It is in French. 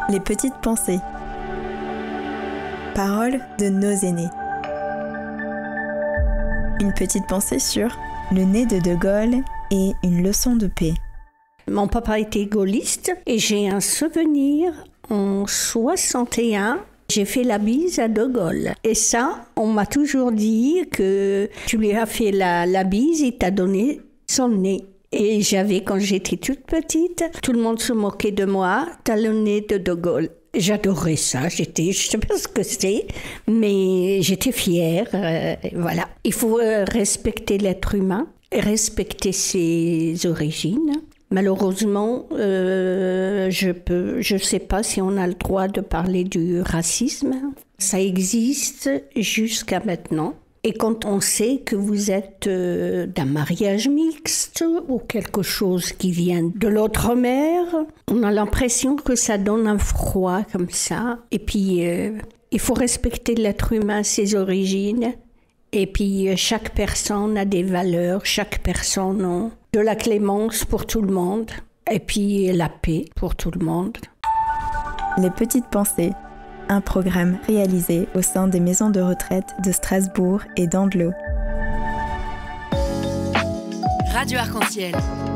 Les petites pensées. Paroles de nos aînés. Une petite pensée sur le nez de De Gaulle et une leçon de paix. Mon papa était gaulliste et j'ai un souvenir en 61. J'ai fait la bise à De Gaulle. Et ça, on m'a toujours dit que tu lui as fait la bise, il t'a donné son nez. Et quand j'étais toute petite, tout le monde se moquait de moi, t'as le nez de Gaulle. J'adorais ça, je sais pas ce que c'est, mais j'étais fière, voilà. Il faut respecter l'être humain, respecter ses origines. Malheureusement, je sais pas si on a le droit de parler du racisme. Ça existe jusqu'à maintenant. Et quand on sait que vous êtes d'un mariage mixte ou quelque chose qui vient de l'autre mère, on a l'impression que ça donne un froid comme ça. Et puis, il faut respecter l'être humain, ses origines. Et puis, chaque personne a des valeurs, chaque personne a de la clémence pour tout le monde. Et puis, la paix pour tout le monde. Les petites pensées. Un programme réalisé au sein des maisons de retraite de Strasbourg et d'Andelot. Radio Arc-en-Ciel.